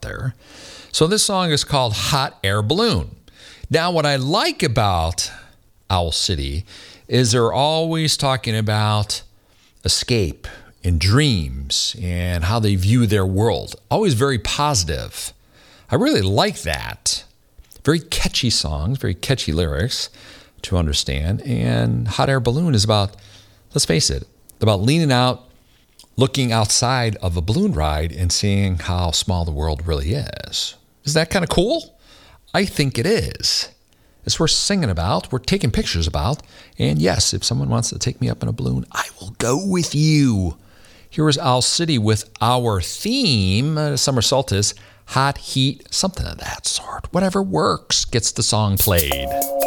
there. So this song is called Hot Air Balloon. Now, what I like about Owl City is they're always talking about escape and dreams and how they view their world. Always very positive. I really like that. Very catchy songs, very catchy lyrics to understand. And Hot Air Balloon is about, let's face it, about leaning out, looking outside of a balloon ride and seeing how small the world really is. Is that kind of cool? I think it is. It's worth singing about, we're taking pictures about, and yes, if someone wants to take me up in a balloon, I will go with you. Here is Owl City with our theme, Summer Solstice, Hot Heat, something of that sort. Whatever works gets the song played.